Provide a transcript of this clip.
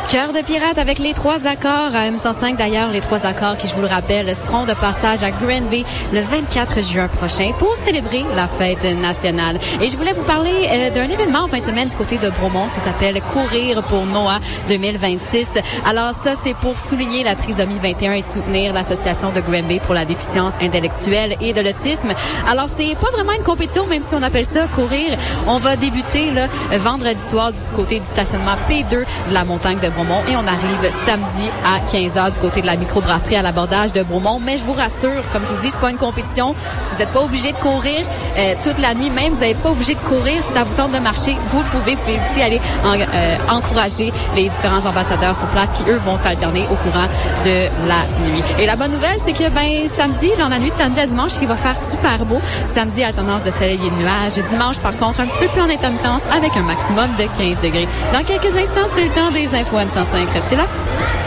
Cœur de pirate avec les 3 accords à M105. D'ailleurs, les 3 accords qui, je vous le rappelle, seront de passage à Granby le 24 juin prochain pour célébrer la fête nationale. Et je voulais vous parler d'un événement en fin de semaine du côté de Bromont. Ça s'appelle Courir pour Noah 2026. Alors ça, c'est pour souligner la trisomie 21 et soutenir l'association de Granby pour la déficience intellectuelle et de l'autisme. Alors, c'est pas vraiment une compétition, même si on appelle ça courir. On va débuter là, vendredi soir du côté du stationnement P2 de la montagne de Bromont et on arrive samedi à 15h du côté de la microbrasserie à l'abordage de Bromont. Mais je vous rassure, comme je vous dis, c'est pas une compétition. Vous n'êtes pas obligé de courir toute la nuit. Même, vous n'êtes pas obligé de courir. Si ça vous tente de marcher, vous le pouvez. Vous pouvez aussi aller encourager les différents ambassadeurs sur place qui, eux, vont s'alterner au courant de la nuit. Et la bonne nouvelle, c'est que samedi, dans la nuit de samedi à dimanche, il va faire super beau. Samedi, alternance de soleil et de nuages. Dimanche, par contre, un petit peu plus en intermittence avec un maximum de 15 degrés. Dans quelques instants, c'est le temps des infos M105. Restez là.